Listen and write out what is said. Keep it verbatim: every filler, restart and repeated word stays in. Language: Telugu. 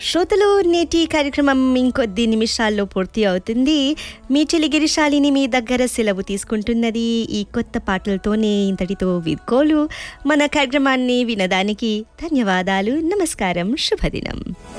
శ్రోతలు నేటి కార్యక్రమం ఇంకొద్ది నిమిషాల్లో పూర్తి అవుతుంది. మీ చెలిగిరి శాలిని మీ దగ్గర సెలవు తీసుకుంటున్నది. ఈ కొత్త పాటలతోనే ఇంతటితో విద్కోలు. మన కార్యక్రమాన్ని వినడానికి ధన్యవాదాలు. నమస్కారం. శుభదినం.